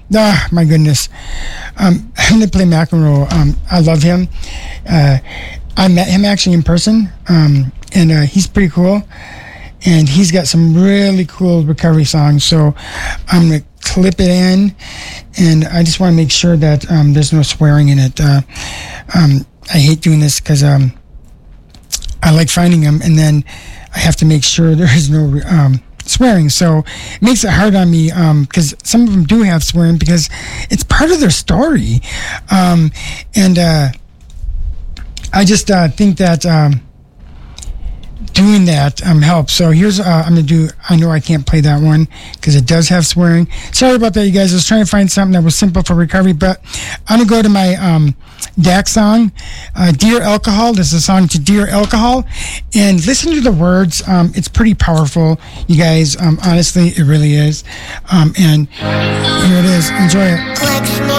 My goodness. I'm going to play McEnroe. I love him. I met him actually in person, and he's pretty cool. And he's got some really cool recovery songs. So I'm going to clip it in, and I just want to make sure that there's no swearing in it. I hate doing this because I like finding them, and then I have to make sure there is no swearing. So it makes it hard on me because some of them do have swearing because it's part of their story. And I just think that doing that helps. So here's I'm gonna do. I know I can't play that one because it does have swearing. Sorry about that, you guys. I was trying to find something that was simple for recovery, but I'm gonna go to my DAC song, "Dear Alcohol." This is a song to "Dear Alcohol," and listen to the words. It's pretty powerful, you guys. Honestly, it really is. And here it is. Enjoy it.